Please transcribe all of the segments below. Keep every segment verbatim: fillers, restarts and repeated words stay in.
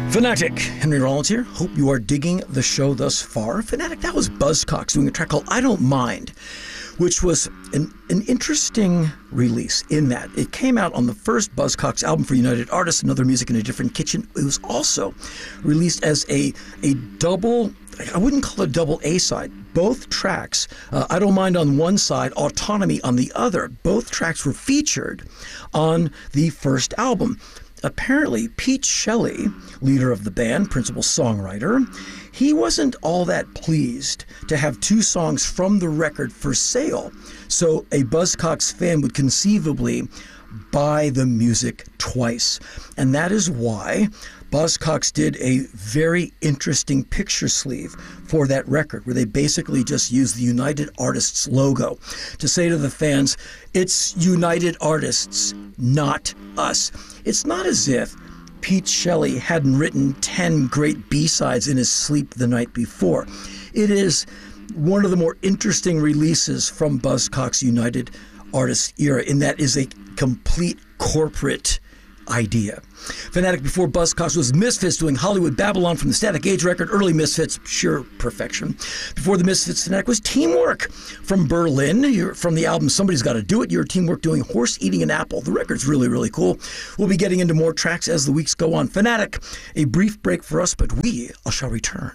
Fanatic, Henry Rollins here. Hope you are digging the show thus far. Fanatic, that was Buzzcocks doing a track called I Don't Mind, which was an, an interesting release in that it came out on the first Buzzcocks album for United Artists, Another Music in a Different Kitchen. It was also released as a, a double, I wouldn't call it a double A-side. Both tracks, uh, I Don't Mind on one side, Autonomy on the other, both tracks were featured on the first album. Apparently, Pete Shelley, leader of the band, principal songwriter, he wasn't all that pleased to have two songs from the record for sale, so a Buzzcocks fan would conceivably buy the music twice. And that is why Buzzcocks did a very interesting picture sleeve for that record, where they basically just used the United Artists logo to say to the fans, it's United Artists, not us. It's not as if Pete Shelley hadn't written ten great B-sides in his sleep the night before. It is one of the more interesting releases from Buzzcocks' United Artists era, in that is a complete corporate idea. Fanatic before Buzzcocks was Misfits doing Hollywood Babylon from the Static Age record, early Misfits, sheer perfection. Before the Misfits, Fanatic was Teamwork from Berlin. You're from the album Somebody's Gotta Do It. Your Teamwork doing Horse Eating an Apple. The record's really, really cool. We'll be getting into more tracks as the weeks go on. Fanatic, a brief break for us, but we shall return.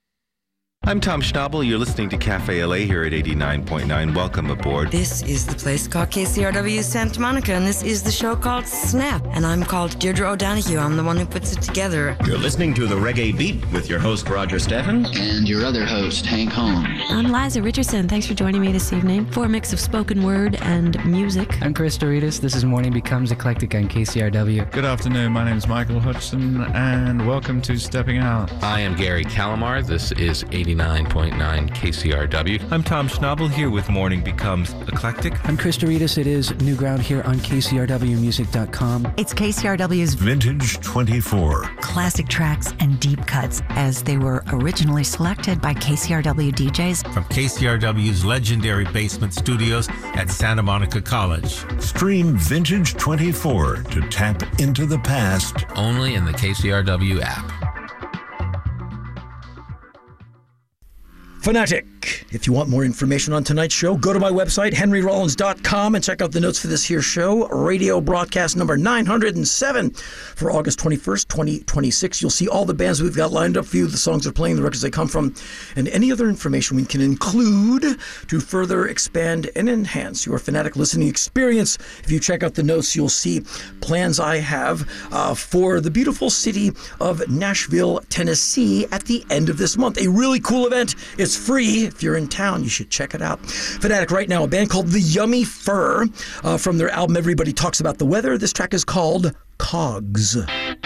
I'm Tom Schnabel. You're listening to Cafe L A here at eighty-nine point nine. Welcome aboard. This is the place called K C R W Santa Monica, and this is the show called Snap. And I'm called Deirdre O'Donoghue. I'm the one who puts it together. You're listening to The Reggae Beat with your host, Roger Steffen. And your other host, Hank Holmes. I'm Liza Richardson. Thanks for joining me this evening for a mix of spoken word and music. I'm Chris Doritas. This is Morning Becomes Eclectic on K C R W. Good afternoon. My name is Michael Hudson, and welcome to Stepping Out. I am Gary Calamar. This is eighty-nine point nine K C R W. I'm Tom Schnabel here with Morning Becomes Eclectic. I'm Chris Doritas. It is New Ground here on K C R W music dot com. It's K C R W's Vintage twenty-four. Classic tracks and deep cuts as they were originally selected by K C R W D Js. From K C R W's legendary basement studios at Santa Monica College. Stream Vintage twenty-four to tap into the past. Only in the K C R W app. Fanatic. If you want more information on tonight's show, go to my website, henry rollins dot com, and check out the notes for this here show, radio broadcast number nine hundred seven for August twenty-first, twenty twenty-six. You'll see all the bands we've got lined up for you, the songs they're playing, the records they come from, and any other information we can include to further expand and enhance your Fanatic listening experience. If you check out the notes, you'll see plans I have uh, for the beautiful city of Nashville, Tennessee at the end of this month. A really cool event. It's free. If you're in town, you should check it out. Fanatic right now, a band called The Yummy Fur uh, from their album Everybody Talks About the Weather. This track is called Cogs.